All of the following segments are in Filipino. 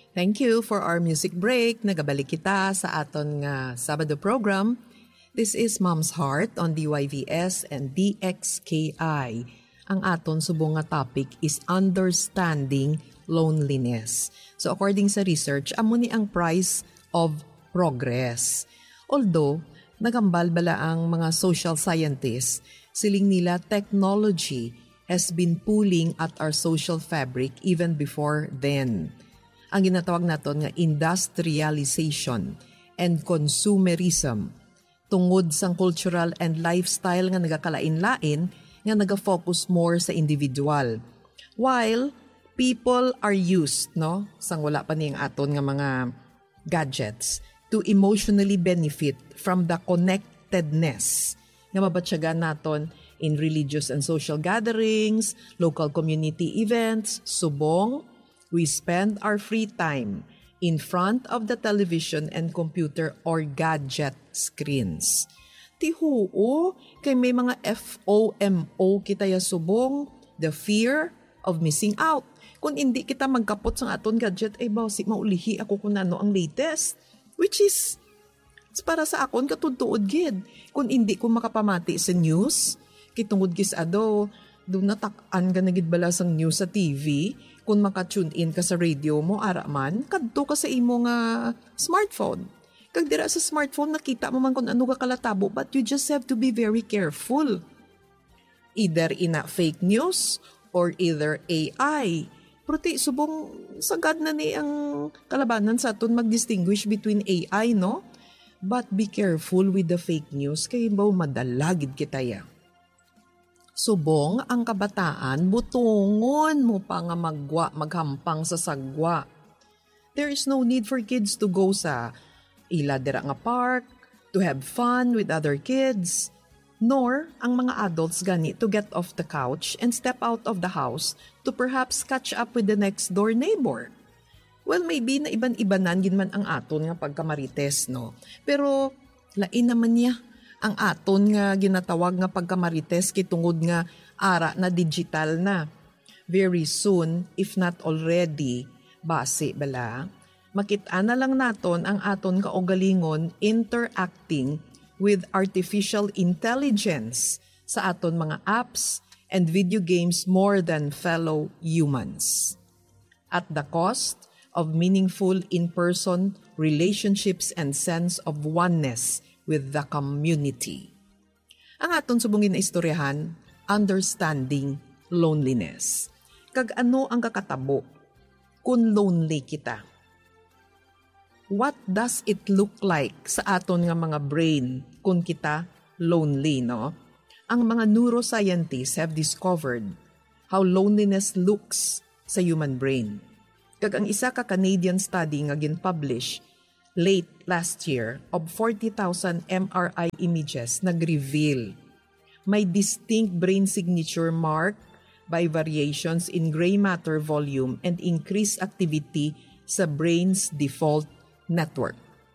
Thank you for our music break. Nagabalik kita sa aton nga Sabado program. This is Mom's Heart on DYVS and DXKI. Ang aton subong nga topic is understanding loneliness. So according sa research, amo ni ang price of progress. Although, nagambal bala ang mga social scientists, siling nila technology has been pulling at our social fabric even before then. Ang ginatawag naton nga industrialization and consumerism tungod sang cultural and lifestyle nga nagakalain-lain nga naga-focus more sa individual. While people are used, no, sang wala pa niyang aton nga mga gadgets to emotionally benefit from the connectedness nga mabatsyagan naton in religious and social gatherings, local community events, subong, we spend our free time in front of the television and computer or gadget screens. Tihuo, kay may mga FOMO kita ya subong, the fear of missing out. Kung hindi kita magkapot sa aton gadget, ay bawsi maulihi ako kung ano ang latest. Which is, para sa akon katudtuod gid. Kung hindi ko makapamati sa news, kitungod gis ado, doon natak-an ka nagid bala sang news sa TV, kung maka-tune in ka sa radio mo, ara man, kadto ka sa imo nga smartphone. Kag dira sa smartphone, nakita mo man kung ano ka kalatabo, but you just have to be very careful. Either ina fake news or either AI. Pero subong sagad na ni ang kalabanan sa aton mag-distinguish between AI, no? But be careful with the fake news kay baw madalagid kita ya. Subong ang kabataan, butungon mo pa nga maghampang sa sagwa. There is no need for kids to go sa iladera nga park, to have fun with other kids, nor ang mga adults gani to get off the couch and step out of the house to perhaps catch up with the next door neighbor. Well, maybe na iban-ibanan gin man ang aton nga pagkamarites, no? Pero lain naman niya ang aton nga ginatawag nga pagkamarites kitungod nga ara na digital na. Very soon, if not already, base bala, makita na lang naton ang aton kaugalingon interacting with artificial intelligence sa aton mga apps and video games more than fellow humans. At the cost of meaningful in-person relationships and sense of oneness with the community. Ang aton subungin na istoryahan, understanding loneliness. Kag ano ang kakatabo kung lonely kita? What does it look like sa aton nga mga brain kung kita lonely, no? Ang mga neuroscientists have discovered how loneliness looks sa human brain. Kag ang isa ka Canadian study nga gin-publish late last year of 40,000 MRI images nag-reveal may distinct brain signature marked by variations in gray matter volume and increased activity sa brain's default network.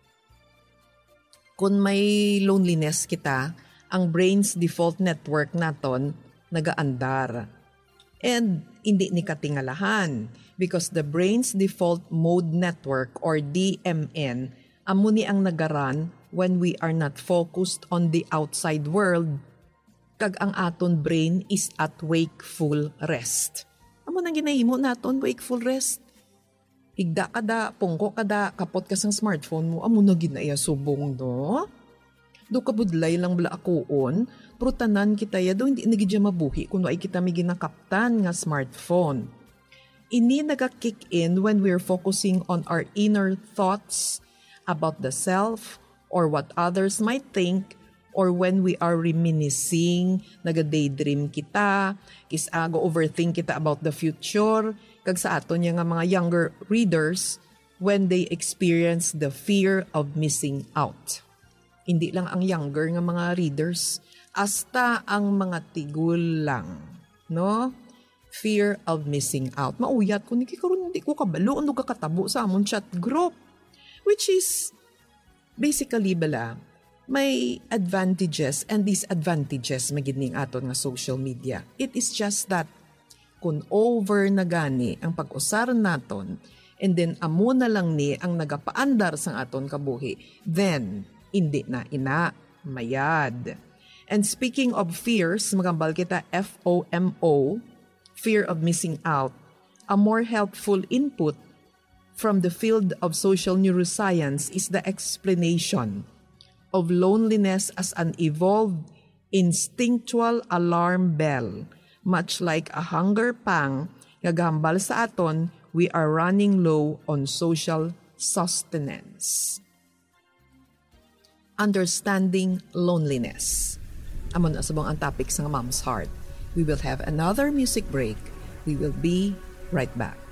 Kung may loneliness kita, ang brain's default network naton nagaandar. And hindi ni katingalahan because the brain's default mode network or DMN amo ni ang nagaran when we are not focused on the outside world kag ang aton brain is at wakeful rest. Amo nang ginahimo naton wakeful rest. Higda kada, pungko kada, kapot ka sang smartphone mo, amo na ginaya subong do. Do kabudlay lang bala akoon, pero tanan kita ya do hindi nagidya mabuhi kung ay kita may ginakaptan nga smartphone. Ini nagka-kick in when we're focusing on our inner thoughts about the self or what others might think, or when we are reminiscing, naga-daydream kita, kisago overthink kita about the future, kag sa aton nga mga younger readers, when they experience the fear of missing out. Hindi lang ang younger nga mga readers, hasta ang mga tigul lang, no? Fear of missing out. Mauyat ko, hindi ko kabalo, ano kakatabo sa amon chat group. Which is, basically bala, may advantages and disadvantages magining aton nga social media. It is just that kung over na gani ang pag-usar naton, And then amo na lang ni ang nagapaandar sang aton kabuhi. Then, hindi na ina, mayad. And speaking of fears, magambal kita FOMO, fear of missing out, a more helpful input from the field of social neuroscience is the explanation of loneliness as an evolved instinctual alarm bell. Much like a hunger pang, gagambal sa aton, we are running low on social sustenance. Understanding loneliness. Amon asabong ang topic sa Mom's Heart. We will have another music break. We will be right back.